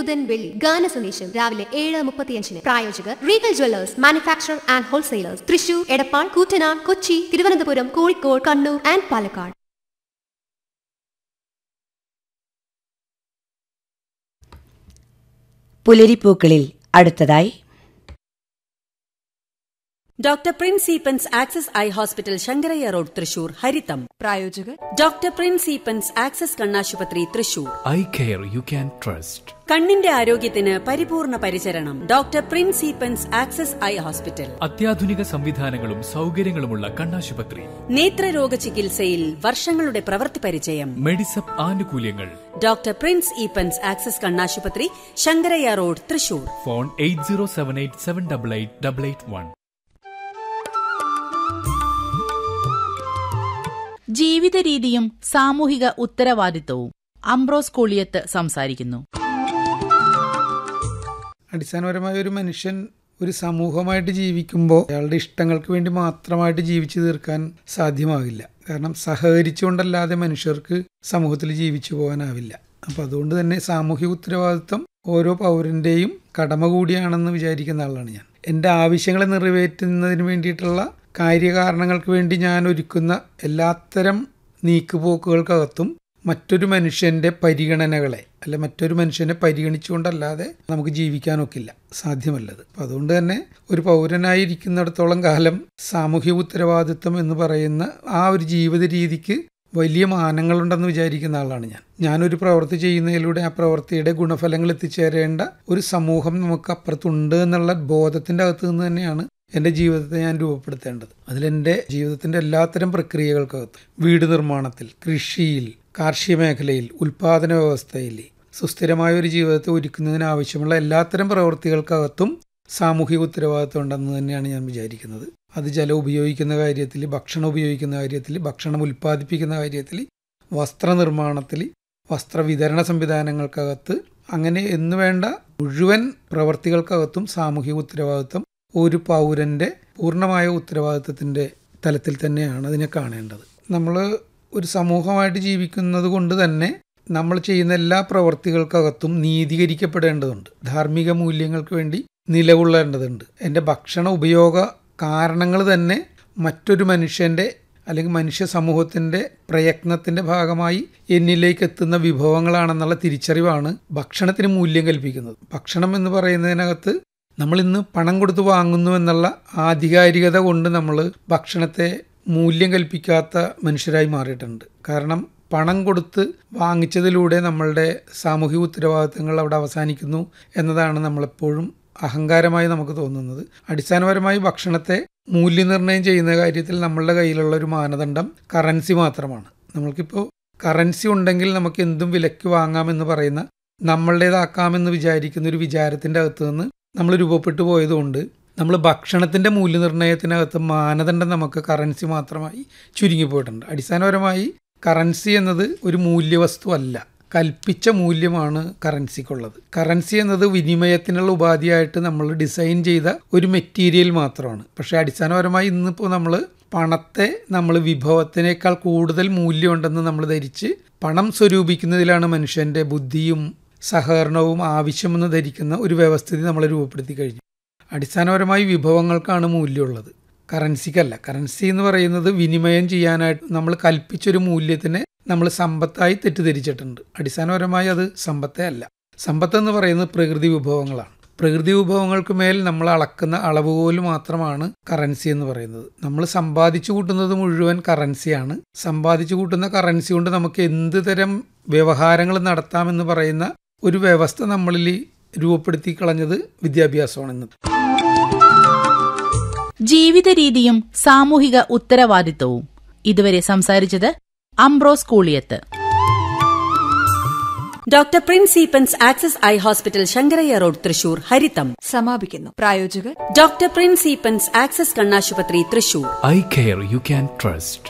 ബുധൻ, വെള്ളി ഗാന സന്ദേശം രാവിലെ 7:35. പ്രായോജകർ Regal Jewellers, manufacture and wholesalers, Thrissur, Edappal, Koottanad, Kochi, Thiruvananthapuram, Kozhikode, Kannur and Palakkad. പുലരിപ്പൂക്കളിൽ അടുത്തതായി doctor Prince Eappen's access eye hospital Sankaraiah road Thrissur ഹരിതം. പ്രായോജകർ ഡോക്ടർ പ്രിൻസ് ഈപ്പൻസ് ആക്സസ് കണ്ണാശുപത്രി Thrissur. Eye care you can trust. കണ്ണിന്റെ ആരോഗ്യത്തിന് പരിപൂർണ പരിചരണം. Doctor Prince Eappen's access eye hospital. അത്യാധുനിക സംവിധാനങ്ങളും സൗകര്യങ്ങളുമുള്ള കണ്ണാശുപത്രി. നേത്രരോഗ ചികിത്സയിൽ വർഷങ്ങളുടെ പ്രവൃത്തി പരിചയം. മെഡിസപ്പ് ആനുകൂല്യങ്ങൾ. ഡോക്ടർ പ്രിൻസ് ഈപ്പൻസ് ആക്സസ് കണ്ണാശുപത്രി, ശങ്കരയ്യ റോഡ് തൃശൂർ. ഫോൺ 8078788881. ജീവിത രീതിയും സാമൂഹിക ഉത്തരവാദിത്വവും. അംബ്രോസ് കോളിയത്ത് സംസാരിക്കുന്നു. അടിസ്ഥാനപരമായ ഒരു മനുഷ്യൻ ഒരു സമൂഹമായിട്ട് ജീവിക്കുമ്പോൾ അയാളുടെ ഇഷ്ടങ്ങൾക്ക് വേണ്ടി മാത്രമായിട്ട് ജീവിച്ചു തീർക്കാൻ സാധ്യമാകില്ല. കാരണം സഹകരിച്ചുകൊണ്ടല്ലാതെ മനുഷ്യർക്ക് സമൂഹത്തിൽ ജീവിച്ചു പോകാനാവില്ല. അപ്പോൾ അതുകൊണ്ട് തന്നെ സാമൂഹിക ഉത്തരവാദിത്വം ഓരോ പൗരൻ്റെയും കടമ കൂടിയാണെന്ന് വിചാരിക്കുന്ന ആളാണ് ഞാൻ. എൻ്റെ ആവശ്യങ്ങളെ നിറവേറ്റുന്നതിന് വേണ്ടിയിട്ടുള്ള കാര്യകാരണങ്ങൾക്ക് വേണ്ടി ഞാൻ ഒരുക്കുന്ന എല്ലാത്തരം നീക്കുപോക്കുകൾക്കകത്തും മറ്റൊരു മനുഷ്യൻ്റെ പരിഗണനകളെ അല്ലെ മറ്റൊരു മനുഷ്യനെ പരിഗണിച്ചുകൊണ്ടല്ലാതെ നമുക്ക് ജീവിക്കാനൊക്കില്ല, സാധ്യമല്ലത്. അപ്പം അതുകൊണ്ട് തന്നെ ഒരു പൗരനായിരിക്കുന്നിടത്തോളം കാലം സാമൂഹിക ഉത്തരവാദിത്വം എന്ന് പറയുന്ന ആ ഒരു ജീവിത രീതിക്ക് വലിയ മാനങ്ങളുണ്ടെന്ന് വിചാരിക്കുന്ന ആളാണ് ഞാൻ. ഞാനൊരു പ്രവൃത്തി ചെയ്യുന്നതിലൂടെ ആ പ്രവൃത്തിയുടെ ഗുണഫലങ്ങൾ എത്തിച്ചേരേണ്ട ഒരു സമൂഹം നമുക്ക് അപ്പുറത്തുണ്ട് എന്നുള്ള ബോധത്തിൻ്റെ അകത്ത് നിന്ന് തന്നെയാണ് എൻ്റെ ജീവിതത്തെ ഞാൻ രൂപപ്പെടുത്തേണ്ടത്. അതിലെൻ്റെ ജീവിതത്തിൻ്റെ എല്ലാത്തരം പ്രക്രിയകൾക്കകത്ത് വീട് നിർമ്മാണത്തിൽ, കൃഷിയിൽ, കാർഷിക മേഖലയിൽ, ഉൽപ്പാദന വ്യവസ്ഥയിൽ സുസ്ഥിരമായ ഒരു ജീവിതത്തെ ഒരുക്കുന്നതിനാവശ്യമുള്ള എല്ലാത്തരം പ്രവൃത്തികൾക്കകത്തും സാമൂഹിക ഉത്തരവാദിത്വം ഉണ്ടെന്ന് തന്നെയാണ് ഞാൻ വിചാരിക്കുന്നത്. അത് ജലം ഉപയോഗിക്കുന്ന കാര്യത്തിൽ, ഭക്ഷണം ഉപയോഗിക്കുന്ന കാര്യത്തിൽ, ഭക്ഷണം ഉൽപ്പാദിപ്പിക്കുന്ന കാര്യത്തിൽ, വസ്ത്രനിർമ്മാണത്തിൽ, വസ്ത്രവിതരണ സംവിധാനങ്ങൾക്കകത്ത്, അങ്ങനെ എന്ന് വേണ്ട മുഴുവൻ പ്രവൃത്തികൾക്കകത്തും സാമൂഹിക ഉത്തരവാദിത്വം ഒരു പൗരൻ്റെ പൂർണ്ണമായ ഉത്തരവാദിത്വത്തിൻ്റെ തലത്തിൽ തന്നെയാണ് അതിനെ കാണേണ്ടത്. നമ്മൾ ഒരു സമൂഹമായിട്ട് ജീവിക്കുന്നത് കൊണ്ട് തന്നെ നമ്മൾ ചെയ്യുന്ന എല്ലാ പ്രവൃത്തികൾക്കകത്തും നീതീകരിക്കപ്പെടേണ്ടതുണ്ട്. ധാർമ്മിക മൂല്യങ്ങൾക്ക് വേണ്ടി നിലകൊള്ളേണ്ടതുണ്ട്. എൻ്റെ ഭക്ഷണ ഉപയോഗ കാരണങ്ങൾ തന്നെ മറ്റൊരു മനുഷ്യൻ്റെ അല്ലെങ്കിൽ മനുഷ്യ സമൂഹത്തിൻ്റെ പ്രയത്നത്തിൻ്റെ ഭാഗമായി എന്നിലേക്ക് എത്തുന്ന വിഭവങ്ങളാണെന്നുള്ള തിരിച്ചറിവാണ് ഭക്ഷണത്തിന് മൂല്യം കൽപ്പിക്കുന്നത്. ഭക്ഷണം എന്ന് പറയുന്നതിനകത്ത് നമ്മളിന്ന് പണം കൊടുത്ത് വാങ്ങുന്നു എന്നുള്ള ആധികാരികത കൊണ്ട് നമ്മൾ ഭക്ഷണത്തെ മൂല്യം കൽപ്പിക്കാത്ത മനുഷ്യരായി മാറിയിട്ടുണ്ട്. കാരണം പണം കൊടുത്ത് വാങ്ങിച്ചതിലൂടെ നമ്മളുടെ സാമൂഹിക ഉത്തരവാദിത്തങ്ങൾ അവിടെ അവസാനിക്കുന്നു എന്നതാണ് നമ്മളെപ്പോഴും അഹങ്കാരമായി നമുക്ക് തോന്നുന്നത്. അടിസ്ഥാനപരമായി ഭക്ഷണത്തെ മൂല്യനിർണ്ണയം ചെയ്യുന്ന കാര്യത്തിൽ നമ്മളുടെ കയ്യിലുള്ള ഒരു മാനദണ്ഡം കറൻസി മാത്രമാണ്. നമ്മൾക്കിപ്പോൾ കറൻസി ഉണ്ടെങ്കിൽ നമുക്ക് എന്തും വിലയ്ക്ക് വാങ്ങാമെന്ന് പറയുന്ന, നമ്മളുടേതാക്കാമെന്ന് വിചാരിക്കുന്ന ഒരു വിചാരത്തിൻ്റെ അകത്ത് നിന്ന് നമ്മൾ രൂപപ്പെട്ടു പോയതുകൊണ്ട് നമ്മൾ ഭക്ഷണത്തിൻ്റെ മൂല്യനിർണ്ണയത്തിനകത്ത് മാനദണ്ഡം നമുക്ക് കറൻസി മാത്രമായി ചുരുങ്ങിപ്പോയിട്ടുണ്ട്. അടിസ്ഥാനപരമായി കറൻസി എന്നത് ഒരു മൂല്യവസ്തു അല്ല, കൽപ്പിച്ച മൂല്യമാണ് കറൻസിക്കുള്ളത്. കറൻസി എന്നത് വിനിമയത്തിനുള്ള ഉപാധിയായിട്ട് നമ്മൾ ഡിസൈൻ ചെയ്ത ഒരു മെറ്റീരിയൽ മാത്രമാണ്. പക്ഷേ അടിസ്ഥാനപരമായി ഇന്നിപ്പോൾ നമ്മൾ പണത്തെ നമ്മൾ വിഭവത്തിനേക്കാൾ കൂടുതൽ മൂല്യമുണ്ടെന്ന് നമ്മൾ ധരിച്ച് പണം സ്വരൂപിക്കുന്നതിലാണ് മനുഷ്യൻ്റെ ബുദ്ധിയും സഹകരണവും ആവശ്യമെന്ന് ധരിക്കുന്ന ഒരു വ്യവസ്ഥിതി നമ്മൾ രൂപപ്പെടുത്തി കഴിഞ്ഞു. അടിസ്ഥാനപരമായി വിഭവങ്ങൾക്കാണ് മൂല്യമുള്ളത്, കറൻസിക്കല്ല. കറൻസി എന്ന് പറയുന്നത് വിനിമയം ചെയ്യാനായിട്ട് നമ്മൾ കൽപ്പിച്ചൊരു മൂല്യത്തിനെ നമ്മൾ സമ്പത്തായി തെറ്റിദ്ധരിച്ചിട്ടുണ്ട്. അടിസ്ഥാനപരമായി അത് സമ്പത്തേ അല്ല. സമ്പത്ത് എന്ന് പറയുന്നത് പ്രകൃതി വിഭവങ്ങളാണ്. പ്രകൃതി വിഭവങ്ങൾക്ക് മേൽ നമ്മൾ അളക്കുന്ന അളവുകോൽ മാത്രമാണ് കറൻസി എന്ന് പറയുന്നത്. നമ്മൾ സമ്പാദിച്ചു കൂട്ടുന്നത് മുഴുവൻ കറൻസിയാണ്. സമ്പാദിച്ചു കൂട്ടുന്ന കറൻസി കൊണ്ട് നമുക്ക് എന്ത് തരം വ്യവഹാരങ്ങൾ നടത്താമെന്ന് പറയുന്ന ഒരു വ്യവസ്ഥ നമ്മളിൽ രൂപപ്പെടുത്തി കളഞ്ഞത് വിദ്യാഭ്യാസമാണ്. ജീവിത രീതിയും സാമൂഹിക ഉത്തരവാദിത്വവും. ഇതുവരെ സംസാരിച്ചത് Ambrose Koliyath. Doctor Prince Eappen's access eye hospital Sankaraiah road Thrissur ഹരിതം സമാപിക്കുന്നു. പ്രായോജകർ ഡോക്ടർ പ്രിൻസ് ഈപ്പൻസ് ആക്സസ് കണ്ണാശുപത്രി Thrissur. Eye care you can trust.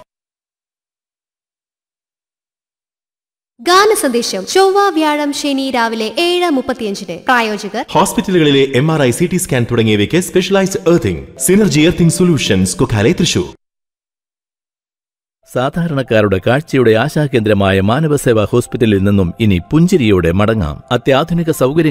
ഗാനസന്ദേശം ചൊവ്വ, വ്യാഴം, ശനി രാവിലെ 7:35. പ്രായോജകർ ഹോസ്പിറ്റലുകളിലെ MRI, CT സ്കാൻ തുടങ്ങിയവയ്ക്ക് specialised earthing synergy earthing solutions Kokkalai Thrissur. സാധാരണക്കാരുടെ കാഴ്ചയുടെ ആശാകേന്ദ്രമായ മാനവസേവാ ഹോസ്പിറ്റലിൽ നിന്നും ഇനി പുഞ്ചിരിയോടെ മടങ്ങാം. അത്യാധുനിക സൗകര്യ